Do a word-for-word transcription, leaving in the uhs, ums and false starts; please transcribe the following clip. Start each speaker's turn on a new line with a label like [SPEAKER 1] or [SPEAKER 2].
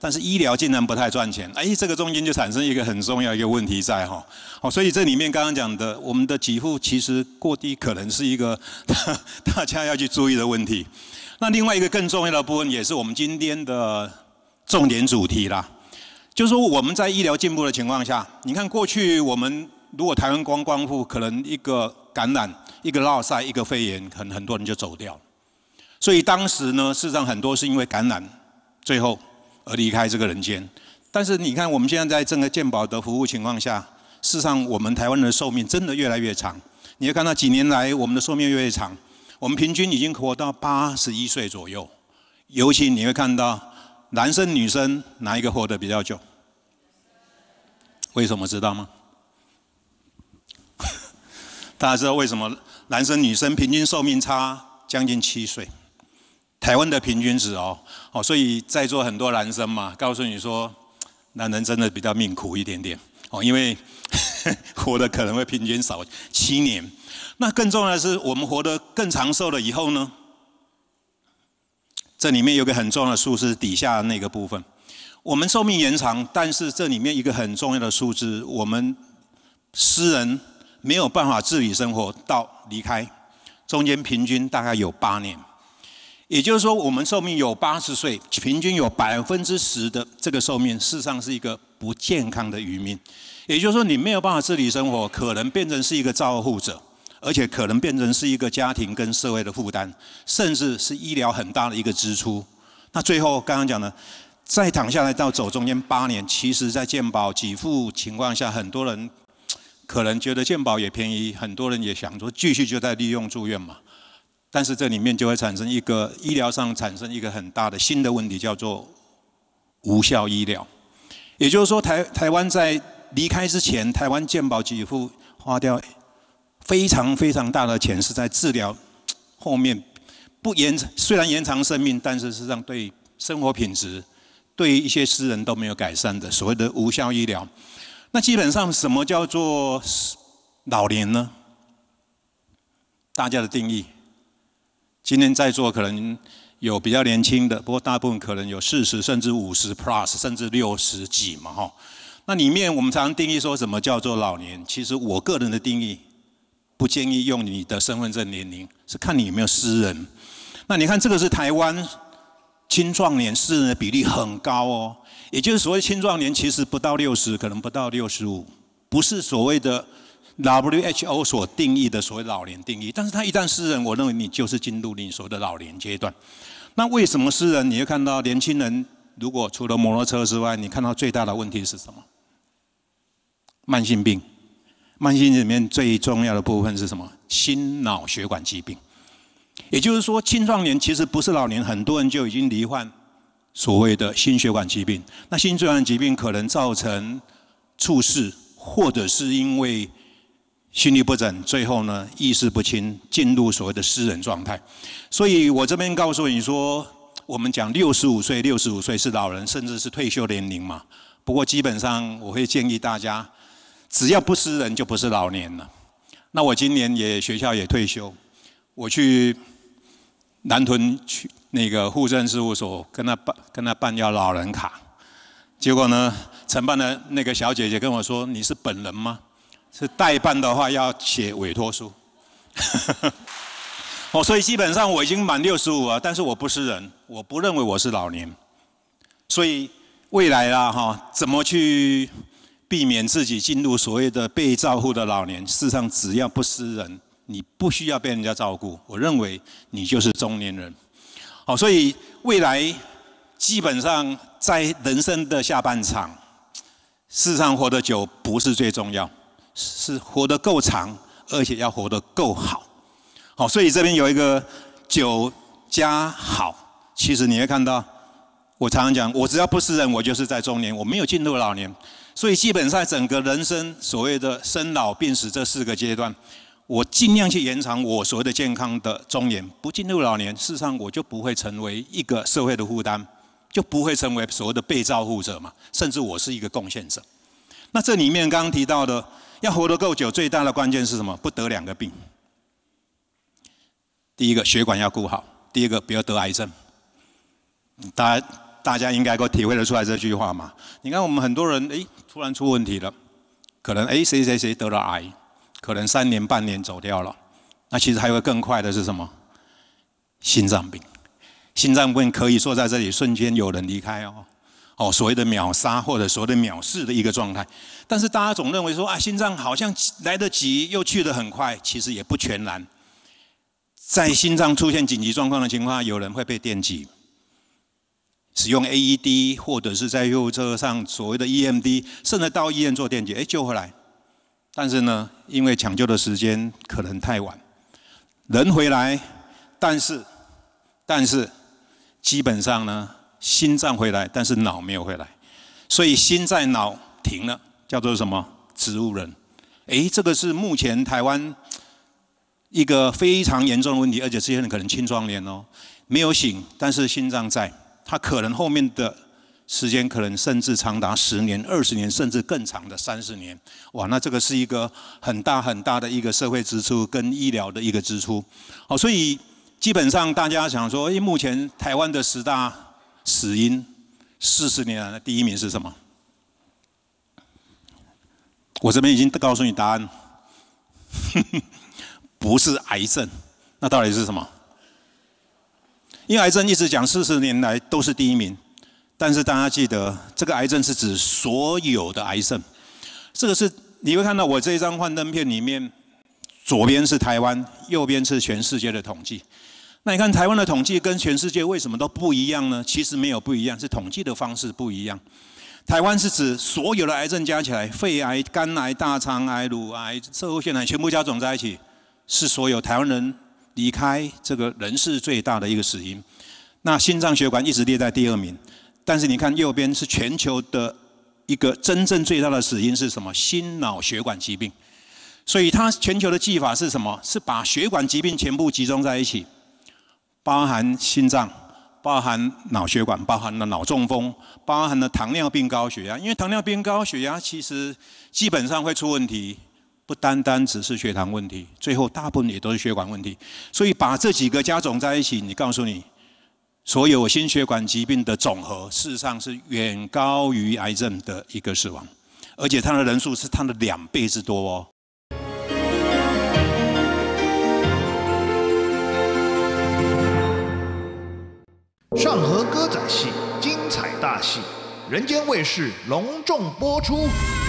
[SPEAKER 1] 但是医疗竟然不太赚钱，哎，这个中间就产生一个很重要一个问题在哈。好，所以这里面刚刚讲的，我们的给付其实过低，可能是一个大家要去注意的问题。那另外一个更重要的部分，也是我们今天的重点主题啦，就是说我们在医疗进步的情况下，你看过去我们如果台湾光光复，可能一个感染、一个落塞、一个肺炎，很很多人就走掉。所以当时呢，事实上很多是因为感染，最后而离开这个人间。但是你看我们现在在整个健保的服务情况下，事实上我们台湾人的寿命真的越来越长。你会看到几年来我们的寿命越来越长。我们平均已经活到八十一岁左右，尤其你会看到男生女生哪一个活得比较久？为什么知道吗？大家知道为什么男生女生平均寿命差将近七岁？台湾的平均值哦，哦，所以在座很多男生嘛，告诉你说，男人真的比较命苦一点点哦，因为活得可能会平均少七年。那更重要的是，我们活得更长寿了以后呢，这里面有个很重要的数字，底下那个部分，我们寿命延长，但是这里面一个很重要的数字，我们诗人没有办法自理生活到离开，中间平均大概有八年，也就是说，我们寿命有八十岁，平均有百分之十的这个寿命，事实上是一个不健康的余命。也就是说，你没有办法自理生活，可能变成是一个照护者。而且可能变成是一个家庭跟社会的负担，甚至是医疗很大的一个支出。那最后刚刚讲的，再躺下来到走中间八年，其实在健保给付情况下，很多人可能觉得健保也便宜，很多人也想说继续就在利用住院嘛。但是这里面就会产生一个医疗上产生一个很大的新的问题，叫做无效医疗。也就是说，台台湾在离开之前，台湾健保给付花掉非常非常大的钱是在治疗后面，不延虽然延长生命，但是事实上对生活品质、对一些私人都没有改善的所谓的无效医疗。那基本上什么叫做老年呢？大家的定义，今天在座可能有比较年轻的，不过大部分可能有四十甚至五十 plus， 甚至六十几嘛哈。那里面我们常常定义说什么叫做老年？其实我个人的定义，不建议用你的身份证年龄，是看你有没有私人。那你看这个是台湾青壮年私人的比例很高哦，也就是所谓青壮年其实不到六十，可能不到六十五，不是所谓的 W H O 所定义的所谓老年定义。但是他一旦私人，我认为你就是进入你所谓的老年阶段。那为什么私人？你会看到年轻人，如果除了摩托车之外，你看到最大的问题是什么？慢性病。慢性病里面最重要的部分是什么？心脑血管疾病。也就是说，青壮年其实不是老年，很多人就已经罹患所谓的心血管疾病。那心血管疾病可能造成猝死，或者是因为心律不整，最后呢意识不清，进入所谓的失能状态。所以我这边告诉你说，我们讲六十五岁，六十五岁是老人，甚至是退休年龄嘛。不过基本上我会建议大家，只要不失能就不是老年了。那我今年也学校也退休，我去南屯去那个户政事务所跟他办跟他办要老人卡，结果呢，承办的那个小姐姐跟我说：“你是本人吗？是代办的话要写委托书。”哦，所以基本上我已经满六十五了，但是我不是人，我不认为我是老年。所以未来啦哈，怎么去避免自己进入所谓的被照顾的老年？事实上，只要不失人，你不需要被人家照顾，我认为你就是中年人。好，所以未来基本上在人生的下半场，事实上活得久不是最重要，是活得够长，而且要活得够好。好，所以这边有一个久加好，其实你会看到，我常常讲，我只要不是人，我就是在中年，我没有进入老年。所以基本上整个人生所谓的生老病死这四个阶段，我尽量去延长我所谓的健康的中年，不进入老年，事实上我就不会成为一个社会的负担，就不会成为所谓的被照护者嘛，甚至我是一个贡献者。那这里面刚刚提到的，要活得够久，最大的关键是什么？不得两个病。第一个血管要顾好，第二个不要得癌症。大家大家应该都体会得出来这句话嘛。你看我们很多人，哎，突然出问题了，可能哎谁谁谁得了癌，可能三年半年走掉了。那其实还有个更快的是什么？心脏病。心脏病可以说在这里瞬间有人离开哦，哦，所谓的秒杀或者所谓的秒逝的一个状态。但是大家总认为说啊，心脏好像来得及又去得很快，其实也不全然。在心脏出现紧急状况的情况下，有人会被电击，使用 A E D 或者是在右侧上所谓的 E M D， 甚至到医院做电击，哎，救回来。但是呢，因为抢救的时间可能太晚，人回来，但是但是基本上呢，心脏回来，但是脑没有回来，所以心在脑停了，叫做什么？植物人。哎，这个是目前台湾一个非常严重的问题，而且这些人可能青壮年哦，没有醒，但是心脏在，他可能后面的时间可能甚至长达十年、二十年，甚至更长的三十年。哇，那这个是一个很大很大的一个社会支出跟医疗的一个支出。好，所以基本上大家想说，诶，目前台湾的十大死因，四十年来的第一名是什么？我这边已经告诉你答案，不是癌症，那到底是什么？因为癌症一直讲四十年来都是第一名。但是大家记得，这个癌症是指所有的癌症。这个是你会看到我这一张幻灯片里面，左边是台湾，右边是全世界的统计。那你看台湾的统计跟全世界为什么都不一样呢？其实没有不一样，是统计的方式不一样。台湾是指所有的癌症加起来，肺癌、肝癌、大肠癌、乳癌、射后腺癌全部加总在一起，是所有台湾人离开这个人世最大的一个死因。那心脏血管一直列在第二名。但是你看右边是全球的一个真正最大的死因是什么？心脑血管疾病。所以它全球的计法是什么？是把血管疾病全部集中在一起，包含心脏，包含脑血管，包含了脑中风，包含了糖尿病、高血压。因为糖尿病、高血压其实基本上会出问题，不单单只是血糖问题，最后大部分也都是血管问题。所以把这几个加总在一起，你告诉你。所有心血管疾病的总和，事实上是远高于癌症的一个死亡，而且它的人数是它的两倍之多哦。
[SPEAKER 2] 上河歌仔戏精彩大戏，人间卫视隆重播出。